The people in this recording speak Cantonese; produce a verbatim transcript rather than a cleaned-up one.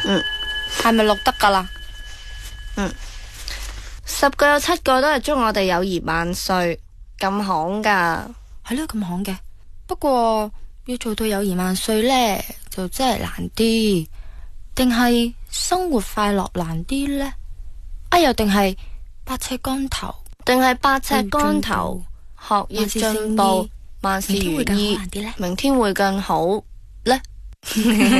嗯， 係咪錄得噶啦？ 嗯，十個有七個都係祝我哋友誼萬歲，咁行噶。 係咯，咁行嘅。不過要做到友誼萬歲呢，就真係難啲。定係生活快樂難啲呢？啊，又定係百尺竿頭， 定係百尺竿頭，學業進步，萬事如意，明天會更好呢？